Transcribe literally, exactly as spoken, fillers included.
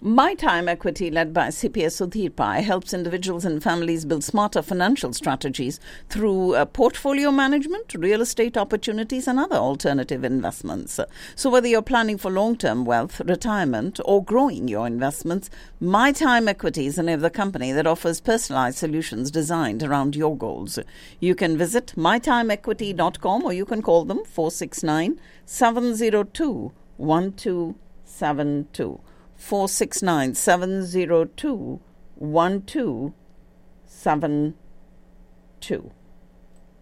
My Time Equity, led by C P S Sudhir Pai, helps individuals and families build smarter financial strategies through uh, portfolio management, real estate opportunities, and other alternative investments. So whether you're planning for long-term wealth, retirement, or growing your investments, My Time Equity is the name of the company that offers personalized solutions designed around your goals. You can visit my time equity dot com or you can call them four six nine, seven zero two, one two seven two. four six nine, seven zero two, one two seven two.